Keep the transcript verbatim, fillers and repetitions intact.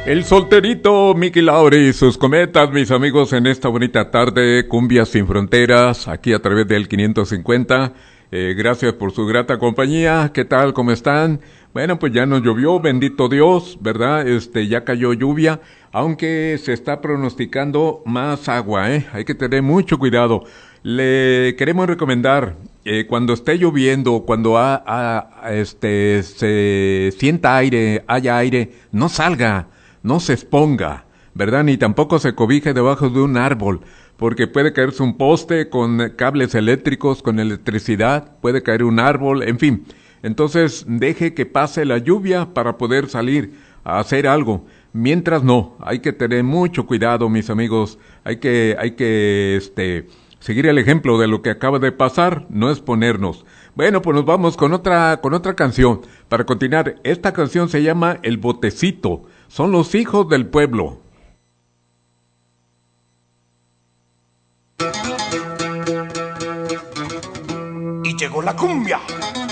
El solterito Mickey Laure y sus cometas, mis amigos, en esta bonita tarde, Cumbias sin Fronteras, aquí a través del quinientos cincuenta. Eh, gracias por su grata compañía. ¿Qué tal? ¿Cómo están? Bueno, pues ya nos llovió, bendito Dios, ¿verdad? Este, ya cayó lluvia, aunque se está pronosticando más agua, ¿eh? Hay que tener mucho cuidado. Le queremos recomendar, eh, cuando esté lloviendo, cuando ha, ha, este, se sienta aire, haya aire, no salga. No se exponga, ¿verdad? Ni tampoco se cobije debajo de un árbol, porque puede caerse un poste con cables eléctricos, con electricidad, puede caer un árbol, en fin. Entonces, deje que pase la lluvia para poder salir a hacer algo. Mientras no, hay que tener mucho cuidado, mis amigos. Hay que, hay que, este, seguir el ejemplo de lo que acaba de pasar, no exponernos. Bueno, pues nos vamos con otra, con otra canción. Para continuar, esta canción se llama El Botecito. Son los hijos del pueblo. Y llegó la cumbia.